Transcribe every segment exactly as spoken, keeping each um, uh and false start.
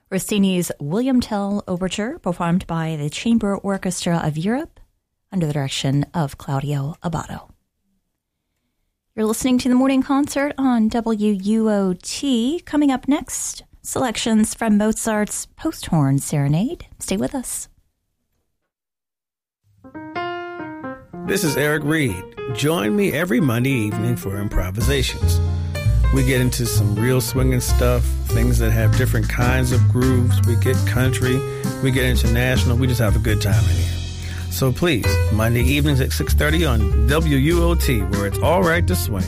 Rossini's William Tell Overture, performed by the Chamber Orchestra of Europe under the direction of Claudio Abbado. You're listening to the Morning Concert on W U O T. Coming up next, selections from Mozart's Post-Horn Serenade. Stay with us. This is Eric Reed. Join me every Monday evening for Improvisations. We get into some real swinging stuff, things that have different kinds of grooves. We get country, we get international. We just have a good time in here. So please, Monday evenings at six thirty on W U O T, where it's all right to swing.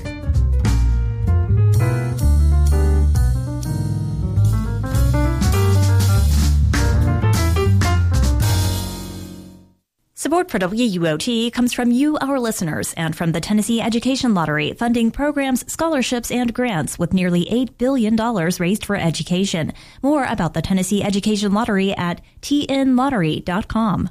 Support for W U O T comes from you, our listeners, and from the Tennessee Education Lottery, funding programs, scholarships, and grants with nearly eight billion dollars raised for education. More about the Tennessee Education Lottery at T N lottery dot com.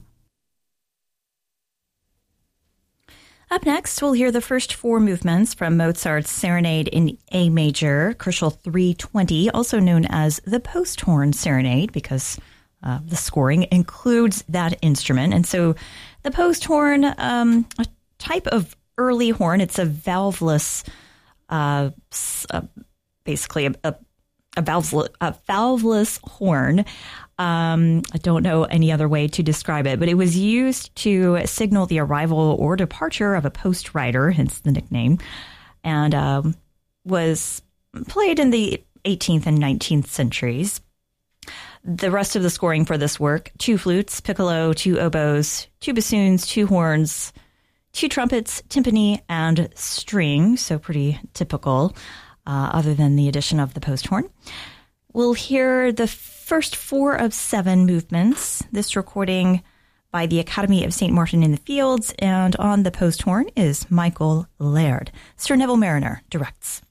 Up next, we'll hear the first four movements from Mozart's Serenade in A major, Crucial three twenty, also known as the Post-Horn Serenade, because Uh, the scoring includes that instrument. And so the post horn, um, a type of early horn, it's a valveless, uh, uh, basically a, a, a, valveless, a valveless horn. Um, I don't know any other way to describe it, but it was used to signal the arrival or departure of a post rider, hence the nickname, and um, was played in the eighteenth and nineteenth centuries. The rest of the scoring for this work, two flutes, piccolo, two oboes, two bassoons, two horns, two trumpets, timpani, and string. So pretty typical, uh, other than the addition of the post horn. We'll hear the first four of seven movements. This recording by the Academy of Saint Martin in the Fields, and on the post horn is Michael Laird. Sir Neville Mariner directs.